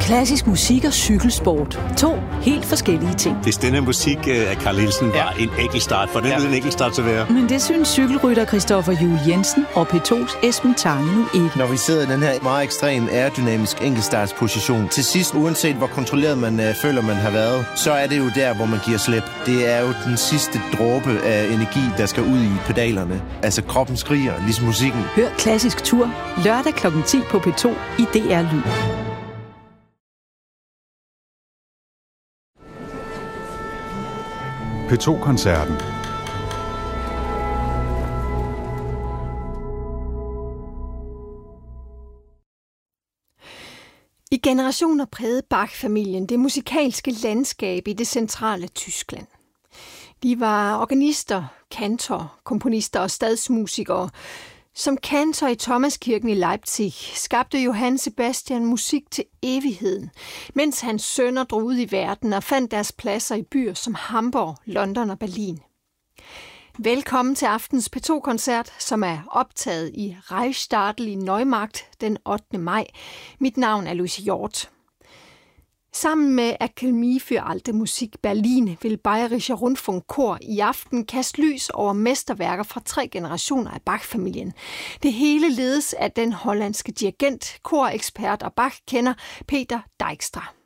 Klassisk musik og cykelsport. To helt forskellige ting. Hvis denne musik af Carl Nielsen var en enkeltstart, for den ville en enkeltstart til være. Men det synes cykelrytter Christoffer Juhl Jensen og P2's Esben Tange nu ikke. Når vi sidder i den her meget ekstrem aerodynamisk enkeltstartsposition, til sidst, uanset hvor kontrolleret man føler, man har været, så er det jo der, hvor man giver slip. Det er jo den sidste dråbe af energi, der skal ud i pedalerne. Altså kroppen skriger, ligesom musikken. Hør Klassisk Tur lørdag kl. 10 på P2 i DR Lyd. P2-koncerten. I generationer prægede Bach-familien det musikalske landskab i det centrale Tyskland. De var organister, kantor, komponister og stadsmusikere. Som kantor i Thomaskirken i Leipzig skabte Johann Sebastian musik til evigheden, mens hans sønner drog ud i verden og fandt deres pladser i byer som Hamburg, London og Berlin. Velkommen til aftens P2-koncert, som er optaget i Reichstadel i Neumarkt den 8. maj. Mit navn er Louise Hjort. Sammen med Akademie für Alte Musik Berlin vil Bayerischer Rundfunk Kor i aften kaste lys over mesterværker fra 3 generationer af Bach-familien. Det hele ledes af den hollandske dirigent, korekspert og Bach-kender Peter Dijkstra.